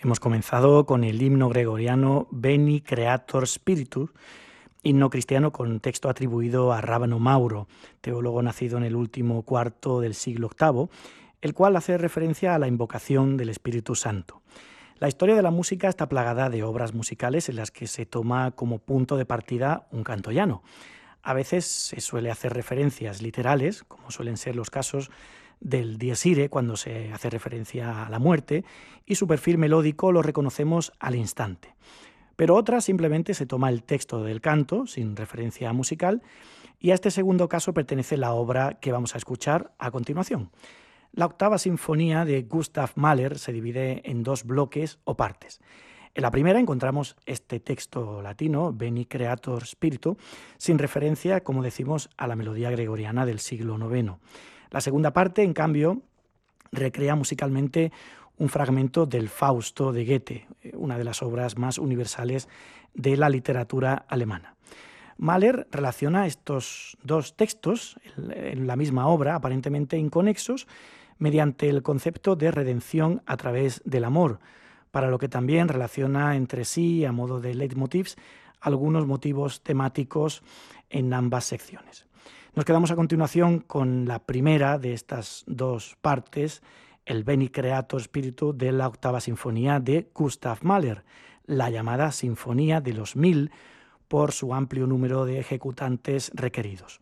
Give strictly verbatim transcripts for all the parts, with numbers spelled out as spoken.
Hemos comenzado con el himno gregoriano Veni Creator Spiritus, himno cristiano con texto atribuido a Rábano Mauro, teólogo nacido en el último cuarto del siglo octavo, el cual hace referencia a la invocación del Espíritu Santo. La historia de la música está plagada de obras musicales en las que se toma como punto de partida un canto llano. A veces se suele hacer referencias literales, como suelen ser los casos del Dies Irae, cuando se hace referencia a la muerte, y su perfil melódico lo reconocemos al instante. Pero otras simplemente se toma el texto del canto, sin referencia musical, y a este segundo caso pertenece la obra que vamos a escuchar a continuación. La octava sinfonía de Gustav Mahler se divide en dos bloques o partes. En la primera encontramos este texto latino, Veni Creator Spiritus, sin referencia, como decimos, a la melodía gregoriana del siglo noveno. La segunda parte, en cambio, recrea musicalmente un fragmento del Fausto de Goethe, una de las obras más universales de la literatura alemana. Mahler relaciona estos dos textos en la misma obra, aparentemente inconexos, mediante el concepto de redención a través del amor, para lo que también relaciona entre sí, a modo de leitmotivs, algunos motivos temáticos en ambas secciones. Nos quedamos a continuación con la primera de estas dos partes, el Veni Creator Spiritus de la octava sinfonía de Gustav Mahler, la llamada Sinfonía de los Mil, por su amplio número de ejecutantes requeridos.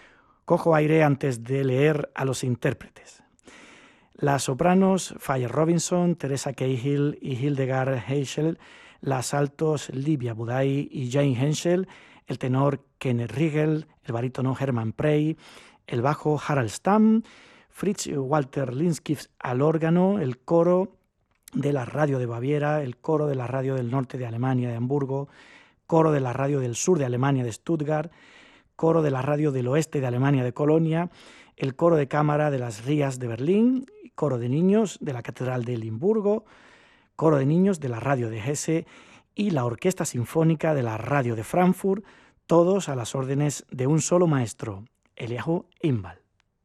Cojo aire antes de leer a los intérpretes. Las sopranos Faye Robinson, Teresa Cahill y Hildegard Heichel, las altos Livia Budai y Jane Henschel, el tenor Kenneth Riegel, el barítono Hermann Prey, el bajo Harald Stamm, Fritz Walter Linskis al órgano, el coro de la radio de Baviera, el coro de la radio del norte de Alemania de Hamburgo, coro de la radio del sur de Alemania de Stuttgart, coro de la radio del oeste de Alemania de Colonia, el coro de cámara de las Rías de Berlín, coro de niños de la Catedral de Limburgo, coro de niños de la radio de Hesse y la Orquesta Sinfónica de la radio de Frankfurt, todos a las órdenes de un solo maestro, Eliahu Inbal.